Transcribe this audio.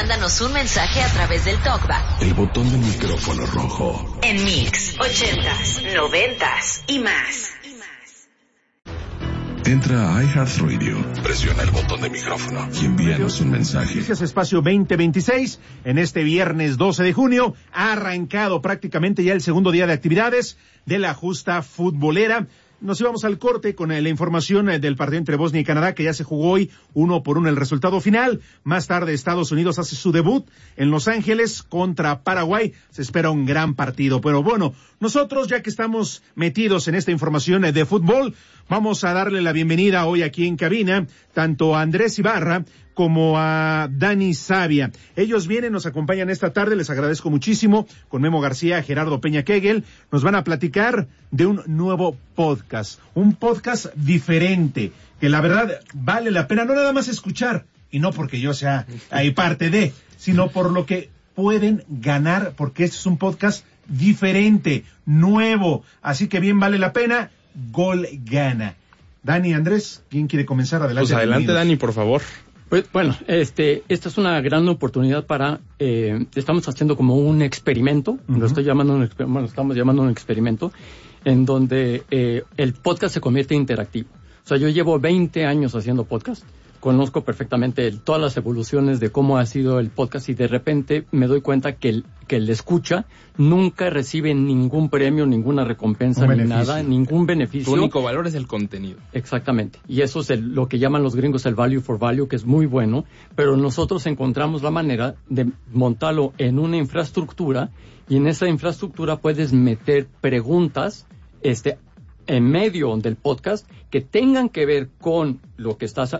mándanos un mensaje a través del TalkBack. El botón del micrófono rojo. En Mix, 80s, 90s y más. Entra a iHeartRadio, presiona el botón de micrófono y envíanos un mensaje. Noticias Espacio 2026, en este viernes 12 de junio, ha arrancado prácticamente ya el segundo día de actividades de la justa futbolera. Nos íbamos al corte con la información del partido entre Bosnia y Canadá, que ya se jugó hoy 1-1 el resultado final. Más tarde Estados Unidos hace su debut en Los Ángeles contra Paraguay. Se espera un gran partido. Pero bueno, nosotros ya que estamos metidos en esta información de fútbol, vamos a darle la bienvenida hoy aquí en cabina, tanto a Andrés Ibarra como a Dani Savia. Ellos vienen, nos acompañan esta tarde, les agradezco muchísimo, con Memo García, Gerardo Peña Kegel, nos van a platicar de un nuevo podcast, un podcast diferente, que la verdad vale la pena, no nada más escuchar, y no porque yo sea ahí parte de, sino por lo que pueden ganar, porque este es un podcast diferente, nuevo, así que bien vale la pena, Gol Gana. Dani, Andrés, ¿quién quiere comenzar? Adelante. Pues adelante, Dani, por favor. Pues bueno, esta es una gran oportunidad para, estamos haciendo como un experimento, estamos llamando un experimento, en donde el podcast se convierte en interactivo. O sea, yo llevo 20 años haciendo podcast, conozco perfectamente todas las evoluciones de cómo ha sido el podcast y de repente me doy cuenta que el escucha nunca recibe ningún premio, ninguna recompensa, ni nada, ningún beneficio. Tu único valor es el contenido. Exactamente. Y eso es lo que llaman los gringos el value for value, que es muy bueno, pero nosotros encontramos la manera de montarlo en una infraestructura y en esa infraestructura puedes meter preguntas, en medio del podcast que tengan que ver con lo que estás